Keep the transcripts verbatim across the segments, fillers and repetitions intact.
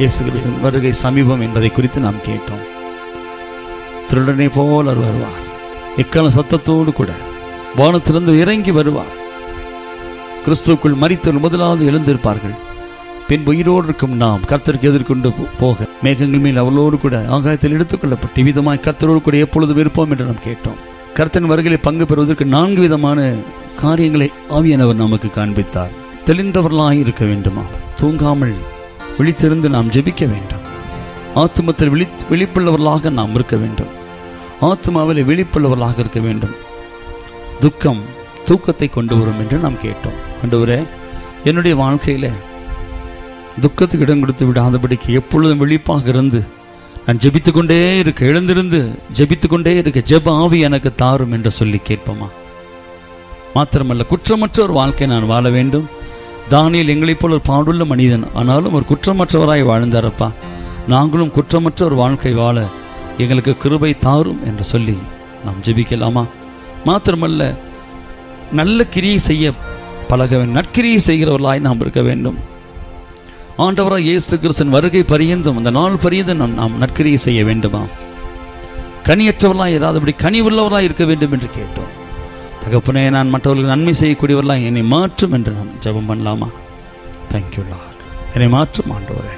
இயேசு கிறிஸ்துவின் வருகை சமீபம் என்பதை குறித்து நாம் கேட்டோம். திருடனை போல் அவர் வருவார். எக்கால சத்தத்தோடு கூட வானத்திலிருந்து இறங்கி வருவார். கிறிஸ்துவுக்குள் மரித்தவர்கள் முதலாவது எழுந்திருப்பார்கள். பின் உயிரோடு இருக்கும் நாம் கர்த்தருக்கு எதிர்கொண்டு போக மேகங்கள் மேல் அவளோடு கூட ஆகாயத்தில் எடுத்துக் கொள்ளப்பட்டு விதமாய் கர்த்தரோடு கூட எப்பொழுதும் இருப்போம் என்று நாம் கேட்டோம். கர்த்தன் வருகையிலே பங்கு பெறுவதற்கு நான்கு விதமான காரியங்களை ஆவியானவர் நமக்கு காண்பித்தார். தெளிந்தவர்களாய் இருக்க வேண்டுமா? தூங்காமல் விழித்திருந்து நாம் ஜெபிக்க வேண்டும். ஆத்துமத்தில் விழி விழிப்புள்ளவர்களாக நாம் இருக்க வேண்டும். ஆத்மாவில் விழிப்புள்ளவர்களாக இருக்க வேண்டும். துக்கம் தூக்கத்தை கொண்டு வரும் என்று நாம் கேட்டோம். ஆண்டவரே, என்னுடைய வாழ்க்கையில துக்கத்துக்கு இடம் கொடுத்து விடாதபடிக்கு எப்பொழுதும் விழிப்பாக இருந்து நான் ஜெபித்து கொண்டே இருக்க, எழுந்திருந்து ஜெபித்து கொண்டே இருக்க ஜெப ஆவி எனக்கு தாரும் என்று சொல்லி கேட்போமா? மாத்திரமல்ல, குற்றமற்ற ஒரு வாழ்க்கை நான் வாழ வேண்டும். தானியேல் எங்களைப் போல் ஒரு பாடுள்ள மனிதன், ஆனாலும் ஒரு குற்றமற்றவராய் வாழ்ந்தாரப்பா. நாங்களும் குற்றமற்ற ஒரு வாழ்க்கை வாழ எங்களுக்கு கிருபை தாரும் என்று சொல்லி நாம் ஜெபிக்கலாமா? மாத்திரமல்ல, நல்ல கிரியை செய்ய பழக வேண்டும். நற்கிரியை செய்கிறவர்களாய் நாம் இருக்க வேண்டும். ஆண்டவராய் இயேசு கிறிஸ்துவின் வருகை பரியந்தும் அந்த நாள் பரியந்தும் நாம் நாம் நற்கிரியை செய்ய வேண்டுமா? கனியற்றவர்களாய் இராதபடி கனிவுள்ளவர்களாய் இருக்க வேண்டும் என்று கேட்டோம். தகப்பனே, நான் மற்றவர்களுக்கு நன்மை செய்யக்கூடியவர்களாய் என்னை மாற்றும் என்று நாம் ஜெபம் பண்ணலாமா? Thank you Lord. என்னை மாற்றும் ஆண்டவரே,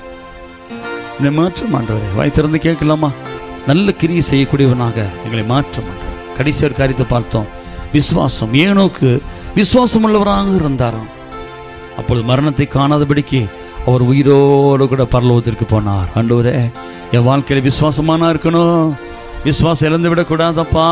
என்னை மாற்றும் ஆண்டவரே. வாய் திறந்து கேட்கலாமா? நல்ல கிரியை செய்யக்கூடியவனாக எங்களை மாற்றும் ஆண்டவரே. கடைசி ஒரு காரியத்தை பார்த்தோம். விசுவாசம். ஏனோக்கு விசுவாசம் உள்ளவராக இருந்தாராம். அப்பொழுது மரணத்தை காணாதபடிக்கு அவர் உயிரோடு கூட பரலோகத்திற்கு போனார். ஆண்டவரே, என் வாழ்க்கையில விசுவாசமானா இருக்கணும். விசுவாசம் இழந்து விடக்கூடாதப்பா.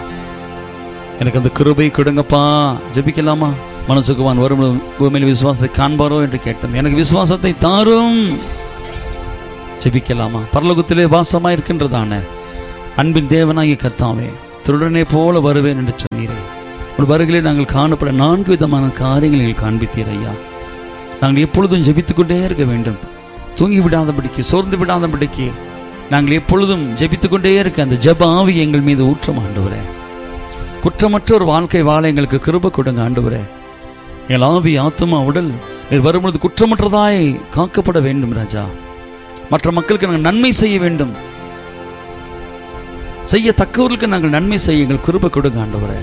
எனக்கு அந்த கிருபை கொடுங்கப்பா. ஜெபிக்கலாமா? மனசுக்குவான் வரும் பூமியில் விசுவாசத்தை காண்பாரோ என்று கேட்டோம். எனக்கு விசுவாசத்தை தாரும். ஜெபிக்கலாமா? பரலோகத்திலே வாசமாய் இருக்கின்றதான அன்பின் தேவனாகிய கர்த்தாவே, திருடனை போல வருவேன் என்று சொன்னீரே. ஒரு வருகையிலே நாங்கள் காணப்பட நான்கு விதமான காரியங்களை காண்பித்தீர் ஐயா. நாங்கள் எப்பொழுதும் ஜெபித்துக் கொண்டே இருக்க வேண்டும். தூங்கி விடாதபடிக்கு, சோர்ந்து விடாதபடிக்கு நாங்கள் எப்பொழுதும் ஜெபித்துக் கொண்டே இருக்க அந்த ஜெப ஆவி எங்கள் மீது ஊற்றம் ஆண்டவரே. குற்றமற்ற ஒரு வாழ்க்கை வாழ எங்களுக்கு கிருபை கொடுங்க ஆண்டவரே. எங்கள் ஆவி, ஆத்மா, உடல் நீர் வரும்பொழுது குற்றமற்றதாய் காக்கப்பட வேண்டும் ராஜா. மற்ற மக்களுக்கு நாங்கள் நன்மை செய்ய வேண்டும். செய்யத்தக்கவர்களுக்கு நாங்கள் நன்மை செய்ய எங்கள் கிருபை கொடுங்க ஆண்டவரே.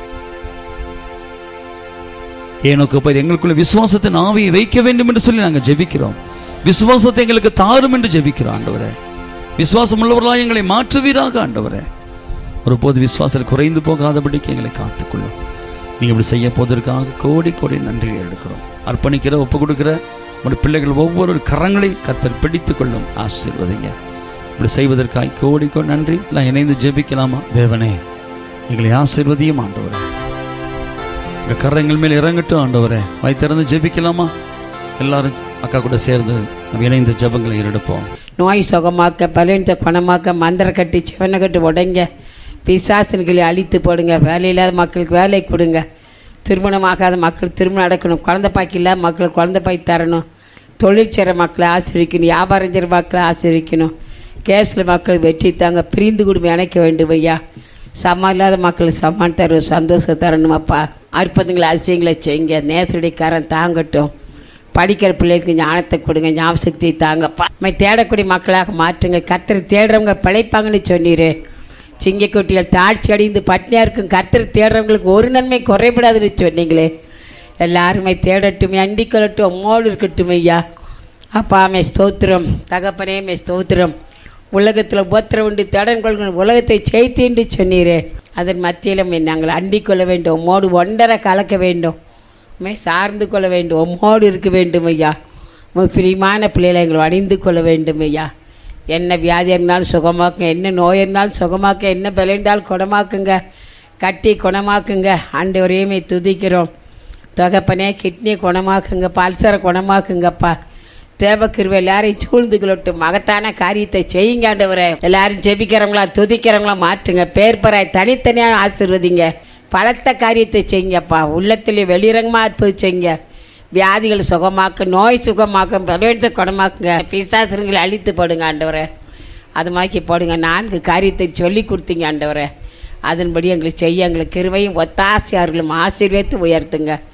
ஏனோக்கு போய் எங்களுக்குள்ள விசுவாசத்தின் ஆவியை வைக்க வேண்டும் என்று சொல்லி நாங்கள் ஜெபிக்கிறோம். விசுவாசத்தை எங்களுக்கு தாரும் என்று ஜெபிக்கிறோம் ஆண்டவரே. விசுவாசம் உள்ளவர்களாக எங்களை மாற்றுவீராக ஆண்டவரே. ஒருபோது விசுவாசத்தில் குறைந்து போகாதபடிக்கு எங்களை காத்துக்கொள்ளும். நீங்கள் இப்படி செய்ய போவதற்காக கோடி கோடி நன்றி எடுக்கிறோம். அர்ப்பணிக்கிற, ஒப்பு கொடுக்கிற உங்களுடைய பிள்ளைகள் ஒவ்வொரு கரங்களை கர்த்தர் பிடித்து கொள்ளும். ஆசீர்வதிங்க. இப்படி செய்வதற்காக கோடி கோடி நன்றி. எல்லாம் இணைந்து ஜெபிக்கலாமா? தேவனே, எங்களை ஆசீர்வதியும் ஆண்டவரே. இந்த கரங்கள் மேல் இறங்கட்டும் ஆண்டவரே. வைத்திறந்து ஜெபிக்கலாமா? எல்லாரும் அக்கா கூட சேர்ந்து நம்ம இணைந்த ஜெபங்களை எடுப்போம். நோய் சுகமாக்க, பலவீனத்தை குணமாக்க, மந்திர கட்டி சிவனை கட்டு உடைங்க, பிசாசன்களை அழித்து போடுங்க. வேலை இல்லாத மக்களுக்கு வேலை கொடுங்க. திருமணமாகாத மக்கள் திருமணம் நடக்கணும். குழந்தை பாக்கி இல்லாத மக்களுக்கு குழந்தை பாக்கி தரணும். தொழில் செய்கிற மக்களை ஆசிரியக்கணும். வியாபாரம் செய்கிற மக்களை ஆசிரியக்கணும். கேஸில் மக்கள் வெற்றி தாங்க. பிரிந்து குடும்பம் இணைக்க வேண்டும் ஐயா. சமம் இல்லாத மக்களுக்கு சமான் தரும், சந்தோஷம் தரணும் அப்பா. அற்புதங்களை அதிசயங்களை செய்யுங்க. நேசருடைய கரம் தாங்கட்டும். படிக்கிற பிள்ளைகளுக்கு ஞானத்தை கொடுங்க, ஞாபகத்தை தாங்கப்பா. நம்ம தேடக்கூடிய மக்களாக மாற்றுங்க. கர்த்தரை தேடுறவங்க பிழைப்பாங்கன்னு சொன்னீர். சிங்கக்குட்டிகள் தாழ்ச்சி அடைந்து பட்னியாக இருக்கும். கர்த்தரை தேடுறவங்களுக்கு ஒரு நன்மை குறைபடாதுன்னு சொன்னீங்களே. எல்லாருமே தேடட்டும், அண்டிக்கொள்ளட்டும், அம்மோடு இருக்கட்டும் ஐயா. அப்பா மே ஸ்தோத்திரம். தகப்பனே மே ஸ்தோத்திரம். உலகத்தில் உபத்திரம் உண்டு, தேடன் கொள்கிற உலகத்தை செய்தேன்னு சொன்னீரே. அதன் மத்தியிலும் நாங்கள் அண்டிக் கொள்ள வேண்டும். உம்மோடு ஒன்றரை கலக்க வேண்டும். மே சார்ந்து கொள்ள வேண்டும். உம்மோடு இருக்க வேண்டும் ஐயா. உங்கள் பிரியமான பிள்ளைகளை எங்களை அணிந்து கொள்ள வேண்டும் ஐயா. என்ன வியாதி இருந்தாலும் சுகமாக்குங்க, என்ன நோய் இருந்தாலும் சுகமாக்க, என்ன பலம் இருந்தாலும் குணமாக்குங்க, கட்டி குணமாக்குங்க. ஆண்டவரையுமே துதிக்கிறோம். தகப்பனே, கிட்னியை குணமாக்குங்க, பல்சரை குணமாக்குங்கப்பா. தேவக்கிருவை எல்லாரையும் சூழ்ந்து கொள்ளட்டும். மகத்தான காரியத்தை செய்யுங்க ஆண்டவரே. எல்லாரும் ஜெபிக்கிறவங்களா துதிக்கிறவங்களா மாற்றுங்க. பேர் பராய் தனித்தனியாக ஆசீர்வதிங்க. பலத்த காரியத்தை செய்யுங்கப்பா. உள்ளத்திலே வெளிரங்கமாக அற்புதம் செய்யுங்க. வியாதிகள் சுகமாக்க, நோய் சுகமாக்க, பலவீனத்தை குணமாக்குங்க. பிசாசுங்களை அழித்து போடுங்க ஆண்டவரே. அது மாதிரி போடுங்க. நான்கு காரியத்தை சொல்லி கொடுத்தீங்க ஆண்டவரே. அதன்படி எங்களுக்கு செய்ய எங்களுக்கு கிருபையும் ஒத்தாசையார்களும் ஆசீர்வதித்து உயர்த்துங்க.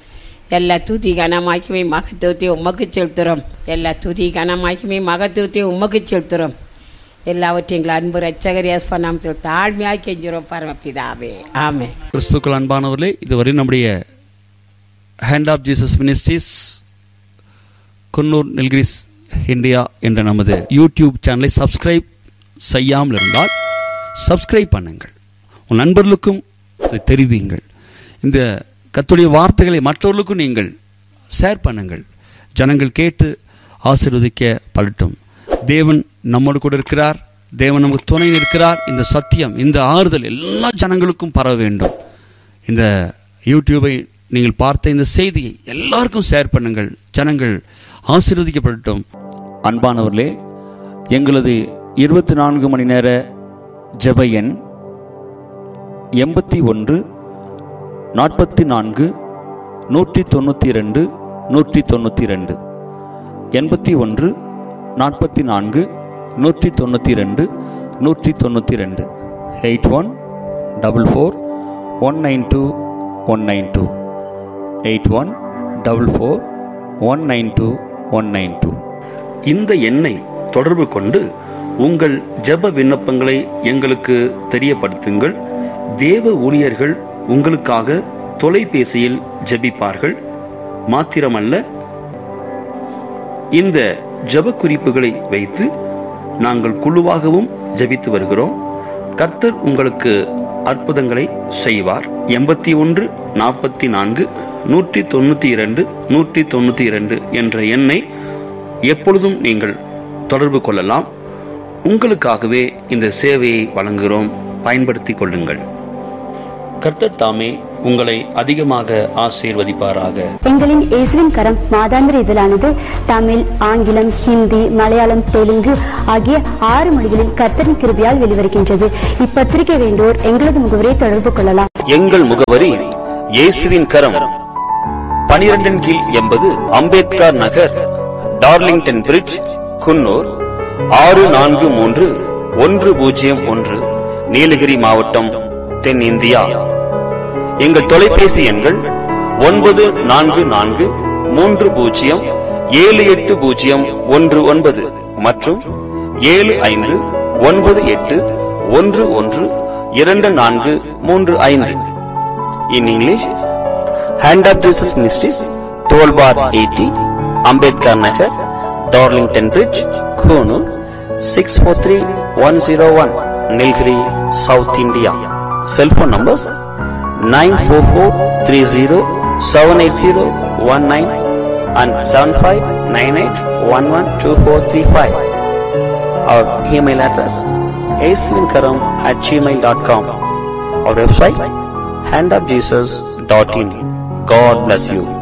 எல்லா துதி கனமாக்கியுமே மகத்துவத்தையும் உமக்கு செலுத்துகிறோம். எல்லா துதி கனமாக்கியுமே மகத்துவத்தையும் உமக்கு செலுத்துகிறோம். எல்லாவற்றையும் எங்கள் அன்பு ரட்சகர் இயேசுவின் நாமத்தில் தாழ்மையாக கெஞ்சுகிறோம் பரமபிதாவே, ஆமென். கிறிஸ்துக்கள் அன்பானவர்களே, இதுவரை நம்முடைய hand of Jesus ministries Coonoor Nilgiris India என்ற நமது யூடியூப் சேனலை சப்ஸ்கிரைப் செய்யாமல் இருந்தால் சப்ஸ்கிரைப் பண்ணுங்கள். உன் நண்பர்களுக்கும் இதை தெரிவியுங்கள். இந்த கர்த்தருடைய வார்த்தைகளை மற்றவர்களுக்கும் நீங்கள் ஷேர் பண்ணுங்கள். ஜனங்கள் கேட்டு ஆசீர்வதிக்கப்படட்டும். தேவன் நம்மோடு கூட இருக்கிறார். தேவன் நமக்கு துணை இருக்கிறார். இந்த சத்தியம், இந்த ஆறுதல் எல்லா ஜனங்களுக்கும் பரவ வேண்டும். இந்த யூடியூபை நீங்கள் பார்த்த இந்த செய்தியை எல்லாருக்கும் ஷேர் பண்ணுங்கள். ஜனங்கள் ஆசீர்வதிக்கப்படட்டும். அன்பானவர்களே, எங்களது இருபத்தி நான்கு மணி நேர ஜெப எண் எண்பத்தி ஒன்று நாற்பத்தி நான்கு நூற்றி தொண்ணூற்றி ரெண்டு நூற்றி தொண்ணூற்றி ரெண்டு எண்பத்தி ஒன்று நாற்பத்தி நான்கு நூற்றி தொண்ணூற்றி ரெண்டு நூற்றி தொண்ணூற்றி ரெண்டு eight one double four one nine two one nine two eight one double four one nine two one nine two. இந்த எண்ணை தொடர்பு கொண்டு உங்கள் ஜெப விண்ணப்பங்களை எங்களுக்கு தெரியப்படுத்துங்கள். தேவ ஊழியர்கள் உங்களுக்காக தொலைபேசியில் ஜெபிப்பார்கள். மாத்திரமல்ல, இந்த ஜெப குறிப்புகளை வைத்து நாங்கள் குழுவாகவும் ஜெபித்து வருகிறோம். கர்த்தர் உங்களுக்கு அற்புதங்களை செய்வார். எண்பத்தி ஒன்று நாற்பத்தி நான்கு நூற்றி தொண்ணூத்தி இரண்டு நூற்றி தொண்ணூத்தி இரண்டு என்ற எண்ணை எப்பொழுதும் நீங்கள் தொடர்பு கொள்ளலாம். உங்களுக்காகவே இந்த சேவையை வழங்குகிறோம். பயன்படுத்திக் கொள்ளுங்கள். கர்த்தர் தாமே உங்களை அதிகமாக ஆசீர்வதிப்பாராக. எங்களின் இயேசுவின் கரம் மாதாந்திர இதழானது தமிழ், ஆங்கிலம், ஹிந்தி, மலையாளம், தெலுங்கு ஆகிய ஆறு மொழிகளில் கர்த்தரின் கிருபையால் வெளிவருகின்றது. இப்பத்திரிகை வேண்டோர் எங்களது முகவரியை தொடர்பு கொள்ளலாம். எங்கள் முகவரி இயேசுவின் கரம், பனிரெண்டின் கீழ் எண்பது அம்பேத்கர் நகர், டார்லிங்டன் பிரிட்ஜ், குன்னூர் ஆறு நான்கு மூன்று ஒன்று பூஜ்ஜியம் ஒன்று, நீலகிரி மாவட்டம், தென் இந்தியா. எங்கள் தொலைபேசி எண்கள் ஒன்பது நான்கு நான்கு மூன்று பூஜ்ஜியம் ஏழு எட்டு பூஜ்ஜியம் ஒன்று ஒன்பது மற்றும் ஏழு ஐந்து ஒன்பது எட்டு ஒன்று ஒன்று இரண்டு நான்கு மூன்று ஐந்து. In English, hand of Jesus ministries, twelve bar eighty, Ambedkar Nagar, Darlington bridge, Coonoor six four three one zero one, Nilgiri, south India. Cellphone numbers nine four four three zero seven eight zero one nine and seven five nine eight one one two four three five. Our email address aislinkaram at gmail dot com. Our website hand of jesus dot in. God bless you.